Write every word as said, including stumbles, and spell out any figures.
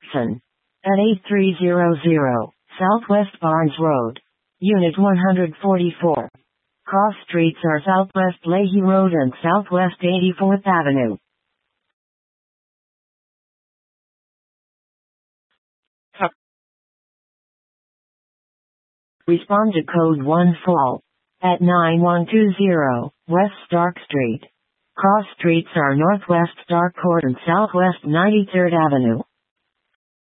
Son. At eighty-three hundred Southwest Barnes Road. Unit one forty-four. Cross streets are Southwest Leahy Road and Southwest eighty-fourth Avenue. Respond to code one fall. At nine one two zero West Stark Street. Cross streets are Northwest Stark Court and Southwest ninety-third Avenue.